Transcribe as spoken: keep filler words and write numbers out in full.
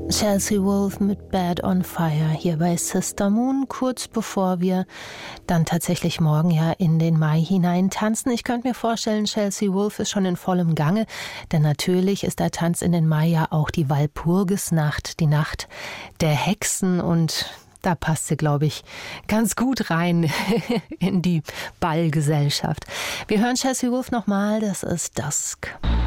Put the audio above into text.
Chelsea Wolfe mit Bad on Fire hier bei Sister Moon, kurz bevor wir dann tatsächlich morgen ja in den Mai hinein tanzen. Ich könnte mir vorstellen, Chelsea Wolfe ist schon in vollem Gange, denn natürlich ist der Tanz in den Mai ja auch die Walpurgisnacht, die Nacht der Hexen, und da passt sie, glaube ich, ganz gut rein in die Ballgesellschaft. Wir hören Chelsea Wolfe nochmal, das ist Dusk.